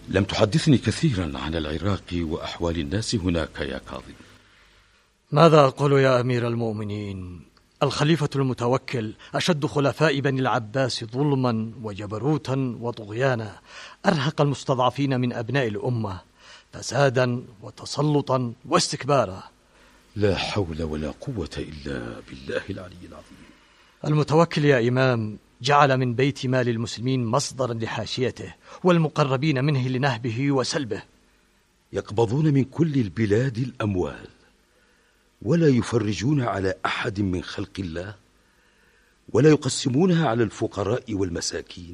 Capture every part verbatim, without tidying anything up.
لم تحدثني كثيرا عن العراق وأحوال الناس هناك يا كاظم. ماذا أقول يا أمير المؤمنين؟ الخليفة المتوكل أشد خلفاء بني العباس ظلما وجبروتا وطغيانا، أرهق المستضعفين من أبناء الأمة فسادا وتسلطا واستكبارا. لا حول ولا قوة إلا بالله العلي العظيم. المتوكل يا إمام جعل من بيت مال المسلمين مصدرا لحاشيته والمقربين منه لنهبه وسلبه. يقبضون من كل البلاد الأموال ولا يفرجون على أحد من خلق الله، ولا يقسمونها على الفقراء والمساكين.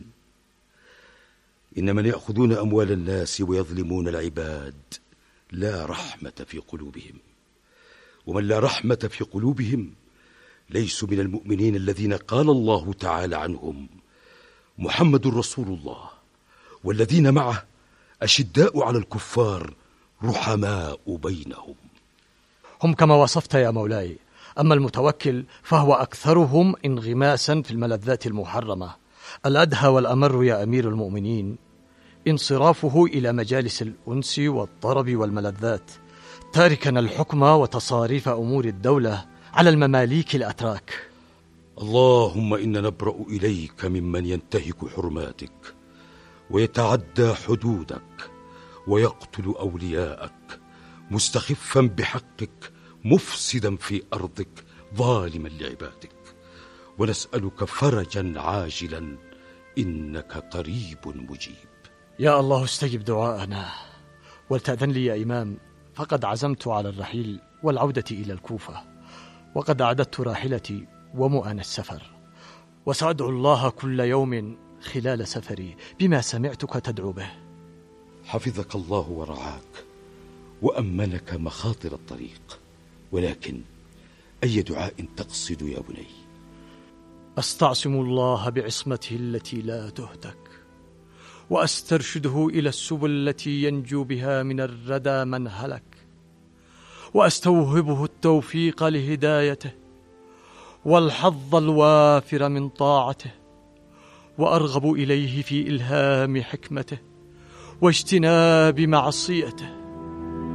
إنما يأخذون أموال الناس ويظلمون العباد لا رحمة في قلوبهم، ومن لا رحمة في قلوبهم ليسوا من المؤمنين الذين قال الله تعالى عنهم: محمد رسول الله والذين معه أشداء على الكفار رحماء بينهم. هم كما وصفت يا مولاي، أما المتوكل فهو أكثرهم انغماسا في الملذات المحرمة. الأدهى والأمر يا أمير المؤمنين انصرافه إلى مجالس الأنس والطرب والملذات، تاركا الحكم وتصاريف أمور الدولة على المماليك الأتراك. اللهم إنا نبرأ إليك ممن ينتهك حرماتك ويتعدى حدودك ويقتل أولياءك مستخفا بحقك مفسدا في أرضك ظالما لعبادك، ونسألك فرجا عاجلا إنك قريب مجيب. يا الله استجب دعاءنا، ولتأذن لي يا إمام، فقد عزمت على الرحيل والعودة إلى الكوفة، وقد أعددت راحلتي ومؤن السفر، وسأدعو الله كل يوم خلال سفري بما سمعتك تدعو به. حفظك الله ورعاك وأمنك مخاطر الطريق، ولكن أي دعاء تقصد يا بني؟ أستعصم الله بعصمته التي لا تهتك، وأسترشده إلى السبل التي ينجو بها من الردى من هلك، وأستوهبه التوفيق لهدايته والحظ الوافر من طاعته، وأرغب إليه في إلهام حكمته واجتناب معصيته.